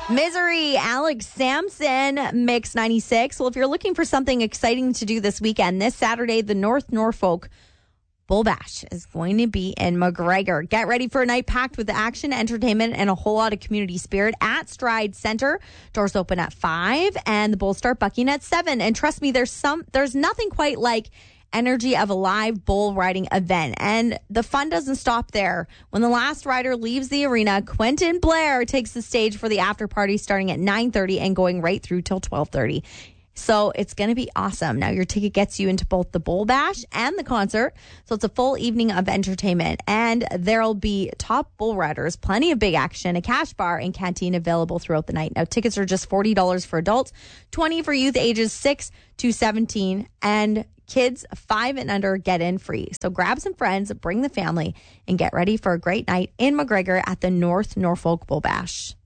Misery, Alex Sampson, Mix 96. Well, if you're looking for something exciting to do this weekend, this Saturday, the North Norfolk Bull Bash is going to be in McGregor. Get ready for a night packed with action, entertainment, and a whole lot of community spirit at Stride Center. Doors open at 5, and the bulls start bucking at 7. And trust me, there's nothing quite like energy of a live bull riding event. And the fun doesn't stop there. When the last rider leaves the arena, Quentin Blair takes the stage for the after party starting at 9:30 and going right through till 12:30. So it's going to be awesome. Now, your ticket gets you into both the Bull Bash and the concert. So it's a full evening of entertainment. And there'll be top bull riders, plenty of big action, a cash bar, and canteen available throughout the night. Now, tickets are just $40 for adults, $20 for youth ages 6 to 17, and kids 5 and under get in free. So grab some friends, bring the family, and get ready for a great night in McGregor at the North Norfolk Bull Bash.